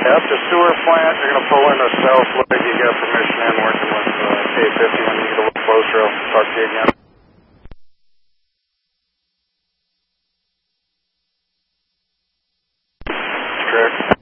At the sewer plant, you're going to pull into South Lake. You got permission in working with K50 when you get a little closer. I'll talk to you again. Correct.